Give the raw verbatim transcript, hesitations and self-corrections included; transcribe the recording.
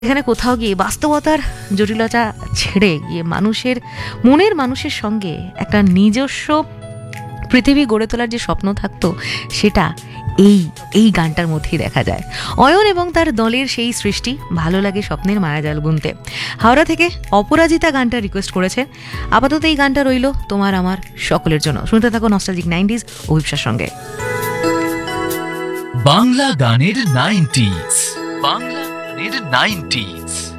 এখানে কোথাও গিয়ে বাস্তবতার জটিলতা ছেড়ে গিয়ে মানুষের মনের মানুষের সঙ্গে একটা নিজস্ব পৃথিবী গড়ে তোলার যে স্বপ্ন থাকতো, সেটা এই এই গানটার মধ্যেই দেখা যায়। অয়ন এবং তার দলের সেই সৃষ্টি ভালো লাগে স্বপ্নের মায়াজাল বুনতে। হাওড়া থেকে অপরাজিতা গানটা রিকোয়েস্ট করেছে। আপাতত এই গানটা রইল তোমার আমার সকলের জন্য। শুনতে থাকো নস্টালজিক নাইনটিজ অভিপ্সার সঙ্গে। বাংলা গানের নাইনটিজ, বাংলা গানের নাইনটিজ।